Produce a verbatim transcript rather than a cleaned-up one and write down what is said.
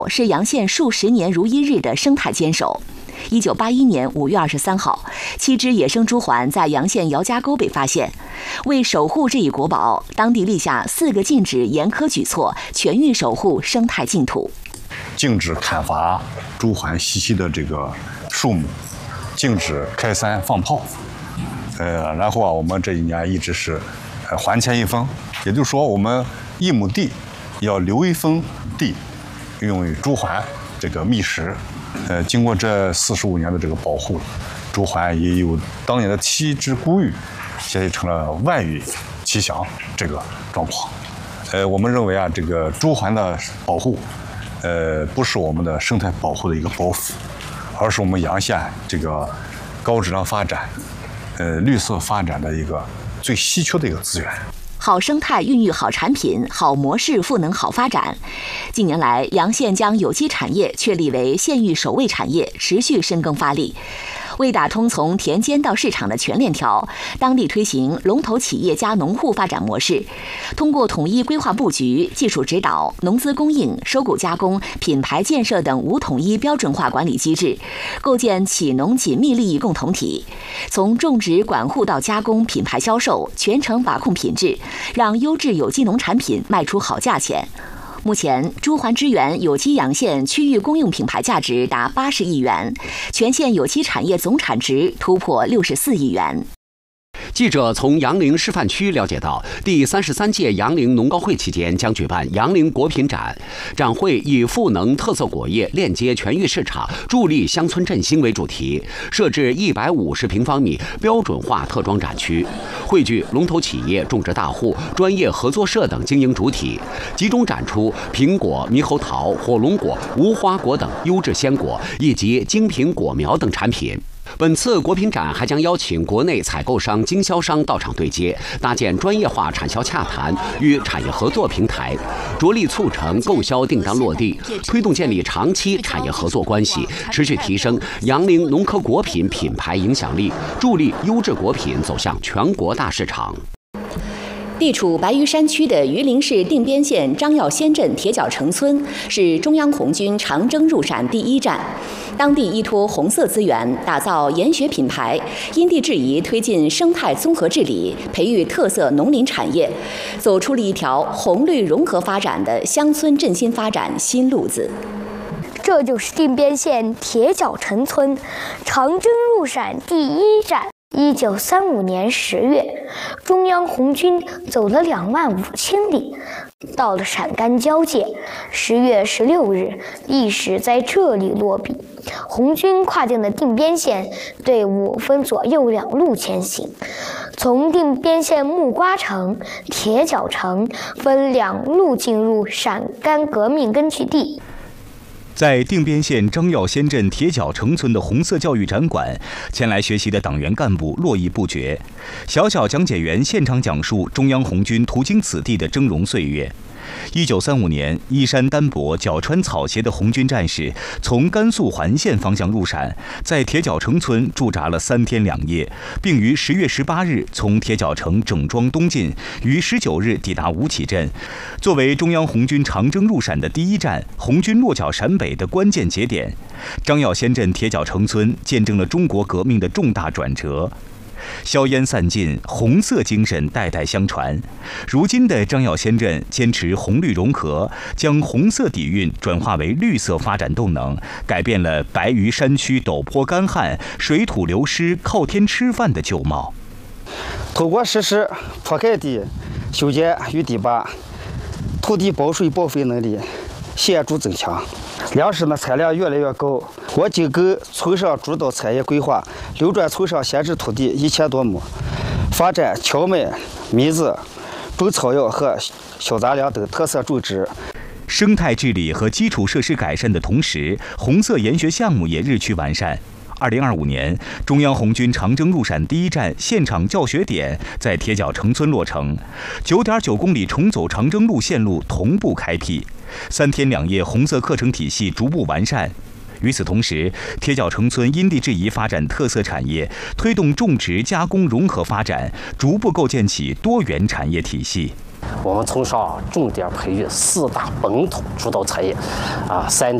是洋县数十年如一日的生态坚守。一九八一年五月二十三号，七只野生朱鹮在洋县姚家沟被发现。为守护这一国宝，当地立下四个禁止严苛举措，全域守护生态净土。 禁止砍伐朱鹮栖息的这个树木，禁止开山放炮。呃，然后啊，我们这一年一直是，呃，还钱一分，也就是说，我们一亩地要留一分地用于朱鹮这个觅食。呃，经过这四十五年的这个保护，朱鹮也有当年的七只孤育，现在成了万育齐祥这个状况。呃，我们认为啊，这个朱鹮的保护，呃，不是我们的生态保护的一个包袱，而是我们洋县这个高质量发展、呃绿色发展的一个最稀缺的一个资源。 好生态孕育好产品，好模式赋能好发展。近年来，洋县将有机产业确立为县域首位产业，持续深耕发力。为打通从田间到市场的全链条，当地推行龙头企业加农户发展模式，通过统一规划布局、技术指导、农资供应、收购加工、品牌建设等无统一标准化管理机制，构建企农紧密利益共同体。从种植管护到加工、品牌销售，全程把控品质，让优质有机农产品卖出好价钱。目前，朱鹮支援有机洋县区域公用品牌价值达八十亿元，全县有机产业总产值突破六十四亿元。 记者从杨凌示范区了解到，第三十三届杨凌农高会期间将举办杨凌果品展。展会以赋能特色果业、链接全域市场、助力乡村振兴为主题，设置一百五十平方米标准化特装展区，汇聚龙头企业、种植大户、专业合作社等经营主体，集中展出苹果、猕猴桃、火龙果、无花果等优质鲜果，以及精品果苗等产品。本次果品展还将邀请国内采购商、经销商到场对接，搭建专业化产销洽谈与产业合作平台，着力促成购销订单落地，推动建立长期产业合作关系，持续提升杨凌农科果品品牌影响力，助力优质果品走向全国大市场。 地处白鱼山区的榆林市定边县张耀先镇铁角城村是中央红军长征入陕第一站，当地依托红色资源打造研学品牌，因地制宜推进生态综合治理，培育特色农林产业，走出了一条红绿融合发展的乡村振兴发展新路子。 这就是定边县铁角城村长征入陕第一站。一九三五年十月，中央红军走了两万五千里，到了陕甘交界。十月十六日，历史在这里落笔。红军跨进了定边县，队伍分左右两路前行。从定边县木瓜城、铁角城分两路进入陕甘革命根据地。 在定边县张耀先镇铁角城村的红色教育展馆，前来学习的党员干部络绎不绝。小小讲解员现场讲述中央红军途经此地的峥嵘岁月。一九三五年，衣衫单薄、脚穿草鞋的红军战士从甘肃环县方向入陕，在铁角城村驻扎了三天两夜，并于十月十八日从铁角城整装东进，于十九日抵达吴起镇。作为中央红军长征入陕的第一站，红军落脚陕北的关键节点，张耀先镇铁角城村见证了中国革命的重大转折。硝烟散尽，红色精神代代相传。如今的张耀先镇坚持红绿融合，将红色底蕴转化为绿色发展动能，改变了白鱼山区陡坡干旱、水土流失、靠天吃饭的旧貌。 透过实施坡开地修建与堤坝，土地保水保肥能力显著增强，粮食的产量越来越高。我紧跟村上主导产业规划，流转村上闲置土地一千多亩，发展荞麦、米子、种草药和小杂粮等特色种植。 生态治理和基础设施改善的同时，红色研学项目也日趋完善。二零二五年，中央红军长征入陕第一站现场教学点在铁角城村落成，九点九公里重走长征路线路同步开辟，三天两夜红色课程体系逐步完善。与此同时，铁角城村因地制宜发展特色产业，推动种植加工融合发展，逐步构建起多元产业体系。 我们从小重点培育四大本土主导产业，啊，三